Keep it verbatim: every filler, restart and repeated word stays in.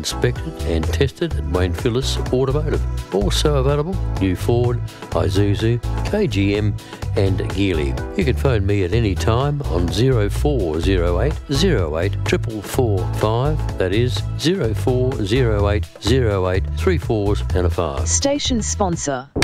inspected and tested at Wayne Phillips Automotive. Also available, new Ford, Isuzu, K G M and Geely. You can phone me at any time on zero four zero eight zero eight four four four five. That is zero four zero eight zero eight three fours and a five. Station sponsor.